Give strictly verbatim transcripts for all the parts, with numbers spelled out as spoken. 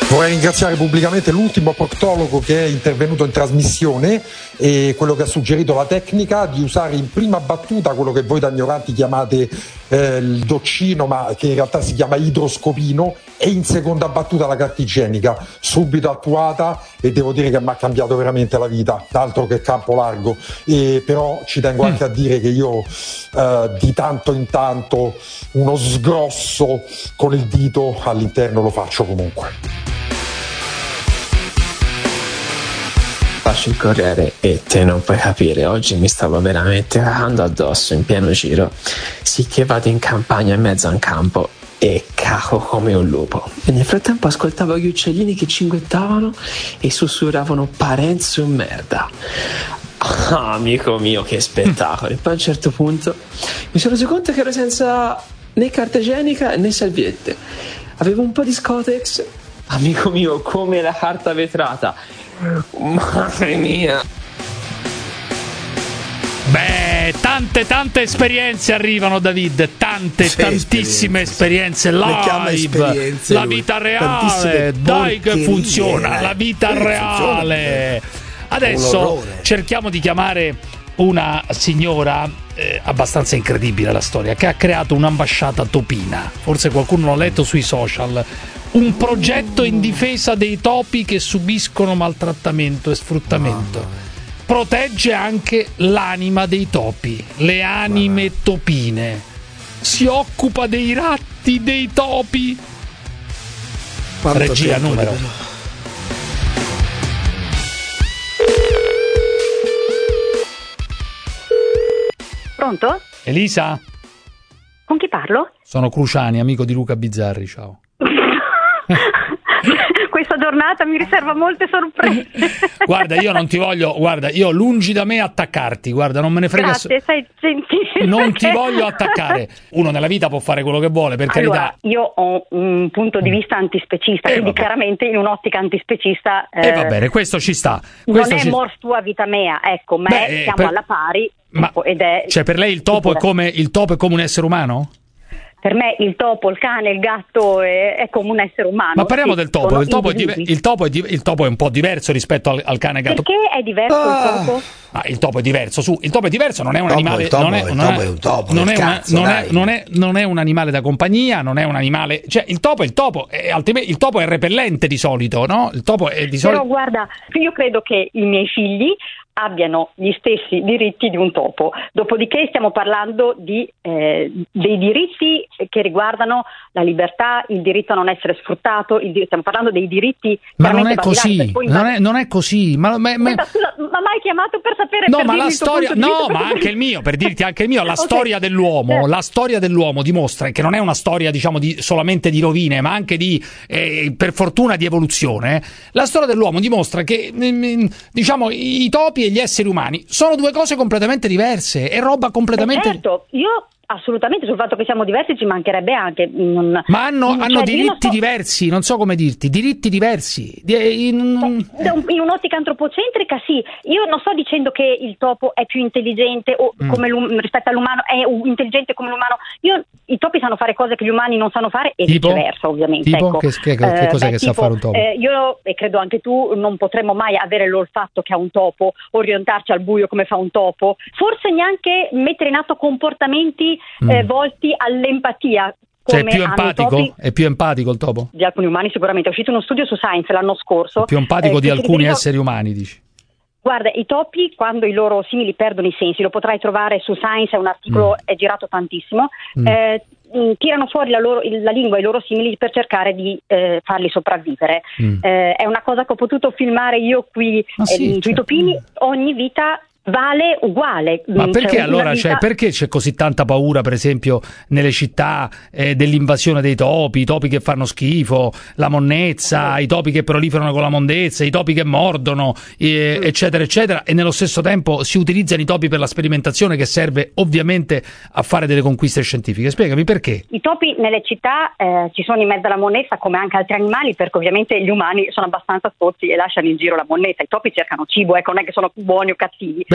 Vorrei ringraziare pubblicamente l'ultimo proctologo che è intervenuto in trasmissione e quello che ha suggerito la tecnica di usare in prima battuta quello che voi da ignoranti chiamate eh, il doccino, ma che in realtà si chiama idroscopino, e in seconda battuta la carta igienica, subito attuata, e devo dire che mi ha cambiato veramente la vita, altro che campo largo. E però ci tengo anche a dire che io eh, di tanto in tanto uno sgrosso con il dito all'interno lo faccio comunque. Faccio il corriere e te non puoi capire, oggi mi stavo veramente cagando addosso in pieno giro, sì che vado in campagna in mezzo a un campo e caco come un lupo, e nel frattempo ascoltavo gli uccellini che cinguettavano e sussurravano Parenzo merda. Ah, amico mio, che spettacolo. E poi a un certo punto mi sono reso conto che ero senza né carta igienica né salviette, avevo un po' di Scotex, amico mio, come la carta vetrata. Madre mia. Beh, tante tante esperienze arrivano, David, tante sì, tantissime esperienze, esperienze live, esperienze, la vita reale, dai che funziona, la vita reale. Adesso cerchiamo di chiamare una signora eh, abbastanza incredibile, la storia, che ha creato un'ambasciata topina, forse qualcuno l'ha letto sui social. Un progetto in difesa dei topi che subiscono maltrattamento e sfruttamento. Protegge anche l'anima dei topi, le anime topine. Si occupa dei ratti dei topi. Quanto Regia numero. libero. Pronto? Elisa? Con chi parlo? Sono Cruciani, amico di Luca Bizzarri, ciao. Questa giornata mi riserva molte sorprese. Guarda, io non ti voglio, guarda, io lungi da me attaccarti, guarda, non me ne frega. Grazie, sei gentile. Non ti voglio attaccare. Uno nella vita può fare quello che vuole, per allora, carità. Io ho un punto di vista antispecista, eh, quindi vabbè. chiaramente in un'ottica antispecista. E eh, eh, va bene, questo ci sta. Non Questo è ci... mors tua vita mea, ecco, ma Beh, è, eh, siamo per... alla pari. Ma ecco, ed è... cioè, per lei il topo è come il topo è come un essere umano? Per me il topo, il cane, il gatto è, è come un essere umano. Ma parliamo sì, del topo. Il topo, è div- il, topo è div- il topo è un po' diverso rispetto al, al cane e gatto. Perché è diverso ah. il topo? Ah, il topo è diverso. Su, il topo è diverso, non è un animale. Il topo, non è, il non topo è, è un topo. Non è, una, cazzo, non, è, non, è, non è un animale da compagnia, non è un animale. Cioè, il topo è il topo. È, il topo è repellente di solito, no? Il topo è di solito. Però guarda, io credo che i miei figli abbiano gli stessi diritti di un topo. Dopodiché stiamo parlando di eh, dei diritti che riguardano la libertà, il diritto a non essere sfruttato, il, stiamo parlando dei diritti. Ma non è così, non è, non è così. Ma, ma, ma... Senta, scusa, ma mai chiamato per sapere? No, per ma la storia, no, ma per... anche il mio, per dirti anche il mio, la okay. storia dell'uomo, eh. la storia dell'uomo dimostra che non è una storia, diciamo, di, solamente di rovine, ma anche di, eh, per fortuna, di evoluzione. La storia dell'uomo dimostra che, diciamo, i topi e gli esseri umani sono due cose completamente diverse, è roba completamente... Eh certo, io assolutamente sul fatto che siamo diversi ci mancherebbe anche. Non... Ma hanno, cioè, hanno diritti so... diversi, non so come dirti, diritti diversi. In... in un'ottica antropocentrica sì, io non sto dicendo che il topo è più intelligente o mm. come rispetto all'umano, è intelligente come l'umano. Io, i topi sanno fare cose che gli umani non sanno fare e tipo? viceversa, ovviamente. Tipo? Ecco. Che, che, che cos'è eh, che beh, sa tipo, fare un topo? Eh, io, e credo anche tu, non potremmo mai avere l'olfatto che ha un topo, orientarci al buio come fa un topo, forse neanche mettere in atto comportamenti mm. eh, volti all'empatia. Cioè è più empatico? È più empatico il topo? Di alcuni umani sicuramente. È uscito uno studio su Science l'anno scorso. È più empatico eh, di alcuni riferisco... esseri umani, dici? Guarda, i topi quando i loro simili perdono i sensi, lo potrai trovare su Science, è un articolo, mm. è girato tantissimo, mm. eh, tirano fuori la, loro, la lingua ai loro simili per cercare di eh, farli sopravvivere. Mm. Eh, è una cosa che ho potuto filmare io qui ah, sì, eh, sui certo. topini, ogni vita vale uguale. Ma perché cioè, allora vita... cioè, perché c'è così tanta paura, per esempio, nelle città eh, dell'invasione dei topi, i topi che fanno schifo, la monnezza, i topi che proliferano con la mondezza, i topi che mordono, eh, mm. eccetera, eccetera, e nello stesso tempo si utilizzano i topi per la sperimentazione che serve ovviamente a fare delle conquiste scientifiche? Spiegami perché. I topi nelle città eh, ci sono in mezzo alla monnezza come anche altri animali, perché ovviamente gli umani sono abbastanza stozzi e lasciano in giro la monnezza. I topi cercano cibo, ecco, non è che sono buoni o cattivi. Beh,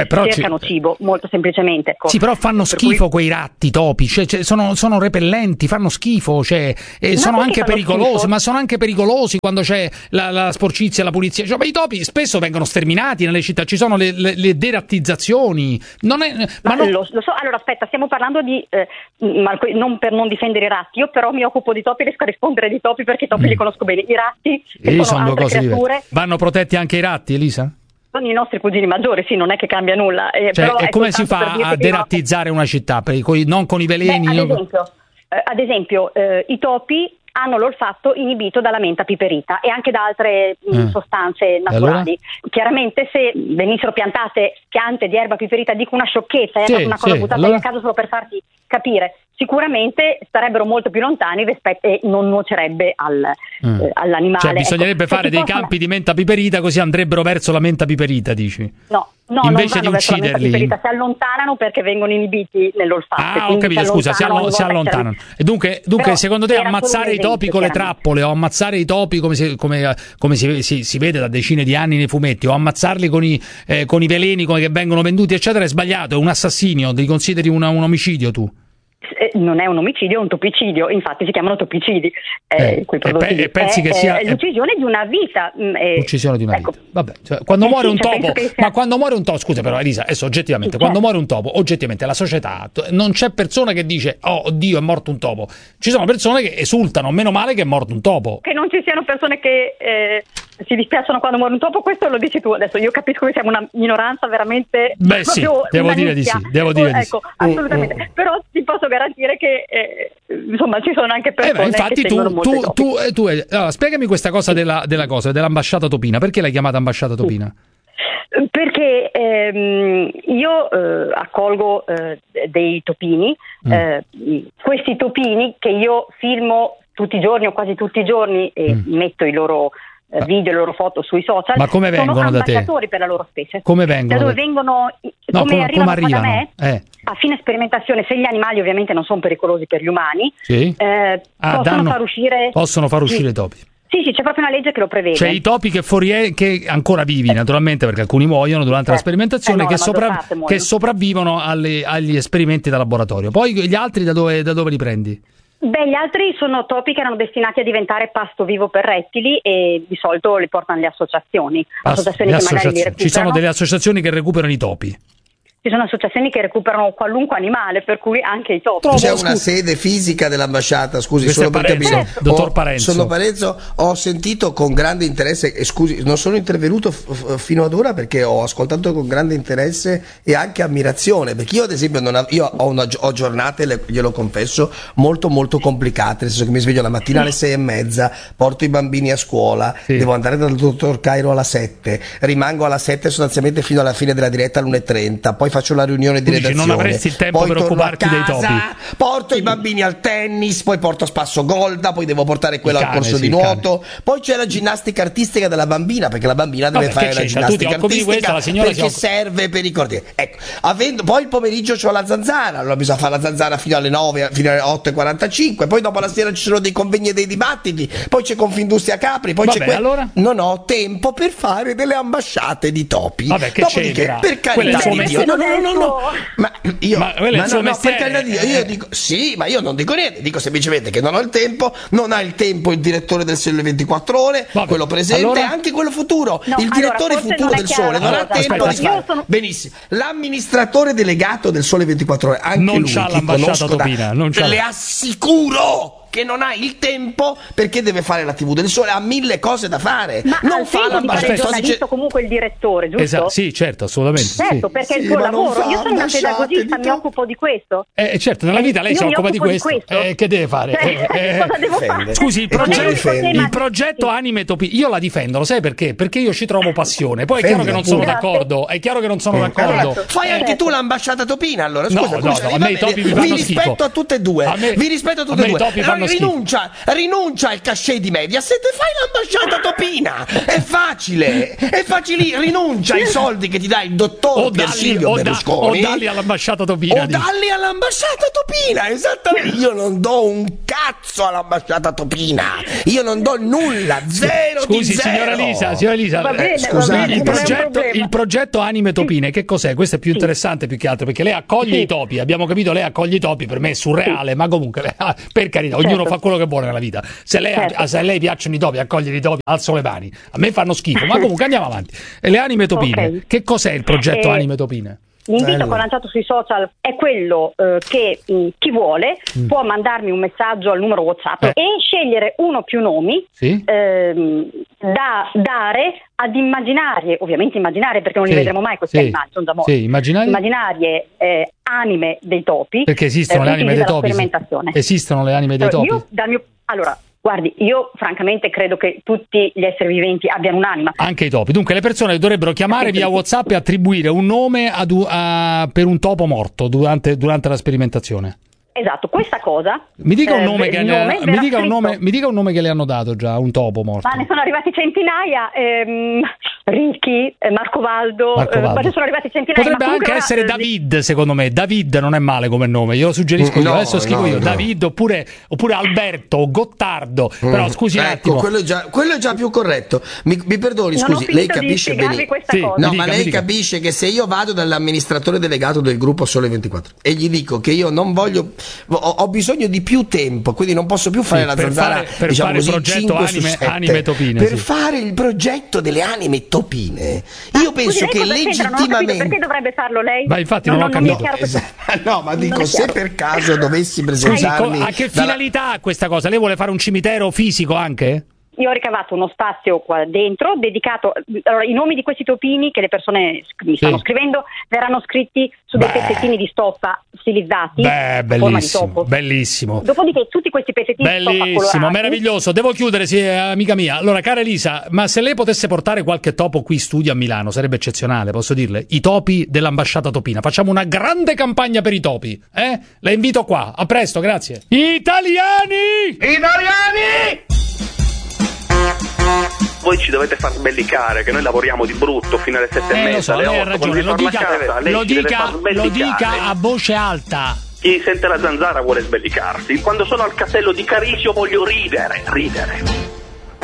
Beh, però cercano ci... cibo, molto semplicemente. Ecco. Sì, però fanno per schifo cui... quei ratti, i topi, cioè, cioè, sono, sono repellenti, fanno schifo, cioè, e sono anche pericolosi, schifo? ma sono anche pericolosi quando c'è la, la sporcizia, la pulizia. Cioè, ma i topi spesso vengono sterminati nelle città, ci sono le, le, le derattizzazioni. Non è, ma ma non... Lo, lo so, allora aspetta, stiamo parlando di, eh, ma, non per non difendere i ratti, io però mi occupo di topi, riesco a rispondere di topi perché i topi mm. li conosco bene. I ratti, che sono, sono altre creature. Diverse. Vanno protetti anche i ratti, Elisa? Sono i nostri cugini maggiori, sì, non è che cambia nulla. Eh, cioè, però e come si fa a derattizzare no... una città? Per, non con i veleni? Beh, ad esempio, eh, ad esempio eh, i topi hanno l'olfatto inibito dalla menta piperita e anche da altre mh, eh. sostanze naturali. Allora? Chiaramente se venissero piantate piante di erba piperita, dico una sciocchezza, sì, è una cosa sì. buttata allora? in caso solo per farti capire. Sicuramente starebbero molto più lontani rispetto e non nuocerebbe al, mm. eh, all'animale. Cioè bisognerebbe ecco, fare dei possono... campi di menta piperita, così andrebbero verso la menta piperita, dici? No, no, invece non di ucciderli. Piperita, si allontanano perché vengono inibiti nell'olfatto. Ah, ho capito, scusa, si, allo- si allontanano. E dunque, dunque secondo te ammazzare i topi con le trappole o ammazzare i topi come, si, come, come si, si, si vede da decine di anni nei fumetti, o ammazzarli con i, eh, con i veleni come che vengono venduti eccetera è sbagliato, è un assassinio, ti consideri una, un omicidio tu? Eh, non è un omicidio, è un topicidio, infatti si chiamano topicidi. Eh, eh, quei prodotti e, pe- e pensi è, che sia è l'uccisione di una vita. Eh, l'uccisione di una ecco. vita. Vabbè, cioè, quando eh muore sì, un cioè, topo, sia... ma quando muore un topo, scusa però Elisa, adesso oggettivamente, sì, quando certo. muore un topo, oggettivamente la società non c'è persona che dice "Oh, oddio, è morto un topo". Ci sono persone che esultano, meno male che è morto un topo. Che non ci siano persone che eh, si dispiacciono quando muore un topo, questo lo dici tu. Adesso io capisco che siamo una minoranza veramente. Beh, sì, devo dire di sì, devo dire di sì. Ecco, assolutamente. Mm, mm. Però ti posso garantire che eh, insomma ci sono anche persone eh, infatti che tu, tengono molto tu, tu, eh, tu eh, allora, spiegami questa cosa della, della cosa, dell'ambasciata topina. Perché l'hai chiamata ambasciata topina? Perché ehm, io eh, accolgo eh, dei topini, mm. eh, questi topini che io filmo tutti i giorni o quasi tutti i giorni e mm. metto i loro eh, video, le loro foto sui social. Ma come vengono sono da te? ambasciatori per la loro specie. Come vengono? Da dove da... vengono, no, come, come arrivano, come arrivano? da me? Eh. A fine sperimentazione, se gli animali ovviamente non sono pericolosi per gli umani, sì. eh, ah, possono danno, far uscire possono far uscire i topi. Sì, sì, c'è proprio una legge che lo prevede. Cioè i topi che fuori che ancora vivi, naturalmente, perché alcuni muoiono durante eh. la sperimentazione, eh no, che, la sopra... che sopravvivono alle, agli esperimenti da laboratorio. Poi gli altri da dove, da dove li prendi? Beh, gli altri sono topi che erano destinati a diventare pasto vivo per rettili e di solito li portano le associazioni. associazioni le che associazioni. magari li recuperano. Ci sono delle associazioni che recuperano i topi. Ci sono associazioni che recuperano qualunque animale, per cui anche i topi. C'è una sede fisica dell'ambasciata, scusi, questo solo per capire. Certo. Dottor Parenzo. Sono Parenzo, ho sentito con grande interesse, e scusi, non sono intervenuto f- fino ad ora perché ho ascoltato con grande interesse e anche ammirazione, perché io ad esempio non ho, io ho, una, ho giornate, le, glielo confesso, molto molto complicate, nel senso che mi sveglio la mattina alle sei e mezza, porto i bambini a scuola, sì. devo andare dal dottor Cairo alla sette, rimango alla sette sostanzialmente fino alla fine della diretta all'una e trenta, poi faccio la riunione di redazione, non avresti il tempo poi per occuparti casa, dei topi, porto i bambini al tennis, poi porto a spasso Golda, poi devo portare quello cane, al corso sì, di nuoto, poi c'è la ginnastica artistica della bambina, perché la bambina deve Vabbè, fare la ginnastica artistica questa, la signora perché serve per i cortili. Ecco, avendo, poi il pomeriggio c'ho la zanzara, allora bisogna fare la zanzara fino alle nove, fino alle otto e quarantacinque, poi dopo la sera ci sono dei convegni e dei dibattiti, poi c'è Confindustria Capri, poi Vabbè, c'è que- allora? non ho tempo per fare delle ambasciate di topi. Vabbè, che dopodiché, per carità di Dio, no, no, no, no. Ma io, ma, ma no, no, per carità di Dio, io dico sì, ma io non dico niente, dico semplicemente che non ho il tempo, non ha il tempo il direttore del Sole ventiquattro Ore, Vabbè, quello presente e allora... anche quello futuro. No, il direttore allora, futuro del Sole non ha tempo di fare. Sono... Benissimo. L'amministratore delegato del Sole ventiquattro Ore, anche non lui, c'ha l'ambasciata topina, da, non c'ha. Le assicuro che non ha il tempo perché deve fare la tivù del Sole, ha mille cose da fare. Ma non fa l'ambasciatore, il giornalista, comunque il direttore, giusto? Esatto, sì, certo, assolutamente. Certo, sì. perché sì, è il suo lavoro. Io sono una pedagogista, mi top. occupo di questo. Eh, certo, nella vita lei Io si occupa di questo. di questo. Eh, che deve fare? Cioè, eh, cosa devo fare? Scusi, il, progetto, il progetto Anime Topi, io la difendo, lo sai perché? Perché io ci trovo passione. Poi è chiaro che non sono d'accordo, è chiaro che non sono d'accordo. Allora, fai anche tu l'ambasciata topina, allora. Scusa, no, no, no, a me i topi mi fanno vi schifo. rispetto a tutte e due. A me, vi rispetto a tutte e due. I topi fanno fanno schifo. rinuncia, rinuncia al cachet di Mediaset e fai l'ambasciata topina. È facile, è facile, rinuncia ai soldi che ti dà il dottor Pier Silvio Berlusconi. Da, o dalli all'ambasciata topina. O dalli all'ambasciata topina, esattamente. Io non do un cazzo all'ambasciata topina. Io non do nulla, zero Scusi, di zero. signora Lisa, signora Lisa, Va bene, eh, scusate, va bene, il, non è un progetto, problema. il progetto Anime Topine, che cos'è? Questo è più interessante più che altro, perché lei accoglie Sì. i topi, abbiamo capito, lei accoglie i topi, per me è surreale, ma comunque, lei- per carità, ognuno Certo. fa quello che vuole nella vita. Se, lei, Certo. se a lei piacciono i topi, accoglie i topi, alzo le mani. A me fanno schifo, ma comunque andiamo avanti. E le Anime Topine, Ok. che cos'è il progetto Eh, Anime Topine? L'invito Bello. che ho lanciato sui social è quello eh, che mh, chi vuole può mandarmi un messaggio al numero WhatsApp Eh. e scegliere uno o più nomi Sì? ehm, da dare ad immaginarie, ovviamente immaginarie perché non li Sì, vedremo mai questi sì, animali, sono già morti. sì, immaginarie? Immaginarie, eh, anime dei topi. Perché esistono eh, le anime utili dei della topi? sperimentazione. Esistono le anime dei Allora, topi? io, dal mio, allora, guardi, io francamente credo che tutti gli esseri viventi abbiano un'anima. Anche i topi. Dunque, le persone dovrebbero chiamare via WhatsApp e attribuire un nome ad u- a- per un topo morto durante, durante la sperimentazione. Esatto, questa cosa. Mi dica, un eh, nome il che le, nome mi, verrà dica un scritto. nome, mi dica un nome che le hanno dato già, un topo morto. Ma ne sono arrivati centinaia, ehm, Ricky, eh, Marco Valdo, Marco eh, Valdo. ma ne sono arrivati centinaia. Potrebbe ma anche comunque essere ora, eh, David, secondo me. David non è male come nome, io lo suggerisco Mm, io. no, Adesso scrivo no, io, no. David oppure, oppure Alberto o Gottardo. Però scusi un ecco, attimo. quello è, già, quello è già più corretto. Mi, mi perdoni, Non scusi, ho lei finito di capisce spiegarvi bene. questa Sì, cosa. mi No, dica, ma mi lei dica. capisce che se io vado dall'amministratore delegato del gruppo Sole ventiquattro e gli dico che io non voglio, ho, ho bisogno di più tempo, quindi non posso più fare Sì, la per zanzara, fare- per diciamo fare il così, progetto cinque su anime- sette. anime topine, per sì. fare il progetto delle anime topine, io penso Scusi, lei che cosa c'entra? Non ho capito legittimamente perché dovrebbe farlo lei? Ma infatti no, non ho no, mi è capito. chiaro questo. no, ma dico, è se chiaro. per caso dovessi Scusi, co- presentarmi a che dalla- finalità ha questa cosa? Lei vuole fare un cimitero fisico anche? Io ho ricavato uno spazio qua dentro dedicato. Allora, i nomi di questi topini che le persone sc- mi stanno Sì. scrivendo verranno scritti su dei Beh. pezzettini di stoffa stilizzati Beh, a forma di bellissimo, topo. bellissimo. Dopodiché tutti questi pezzettini di stoffa Bellissimo, colorati. meraviglioso. Devo chiudere, sì, amica mia. Allora, cara Elisa, ma se lei potesse portare qualche topo qui in studio a Milano, sarebbe eccezionale, posso dirle? I topi dell'ambasciata topina. Facciamo una grande campagna per i topi, eh? La invito qua. A presto, grazie. Italiani! Italiani! Voi ci dovete far sbellicare che noi lavoriamo di brutto fino alle sette e Eh, mezza, lo so, alle lei ha otto, ragione, quando lo si torna a dica, casa, lei lo ci deve dica, far lo sbellicare. dica a voce alta. Chi sente la zanzara vuole sbellicarsi. Quando sono al castello di Carisio voglio ridere, ridere.